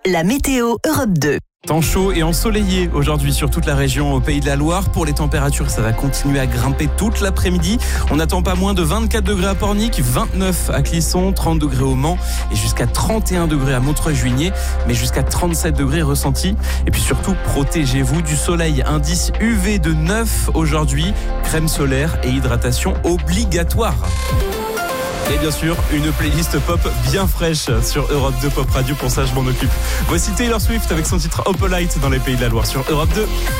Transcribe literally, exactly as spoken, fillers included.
la météo Europe deux. Temps chaud et ensoleillé aujourd'hui sur toute la région au Pays de la Loire. Pour les températures, ça va continuer à grimper toute l'après-midi. On n'attend pas moins de vingt-quatre degrés à Pornic, vingt-neuf à Clisson, trente degrés au Mans et jusqu'à trente et un degrés à Montreuil-Juigné, mais jusqu'à trente-sept degrés ressentis. Et puis surtout, protégez-vous du soleil. Indice U V de neuf aujourd'hui, crème solaire et hydratation obligatoire. Et bien sûr, une playlist pop bien fraîche sur Europe deux Pop Radio. Pour ça, je m'en occupe. Voici Taylor Swift avec son titre Opalite dans les Pays de la Loire sur Europe deux.